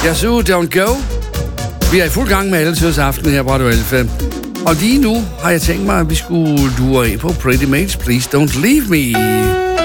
Yazoo, Don't Go. Vi er i fuld gang med alle tids aften her på Radio Alfa. Og lige nu har jeg tænkt mig, at vi skulle dure af på Pretty Mates, Please Don't Leave Me.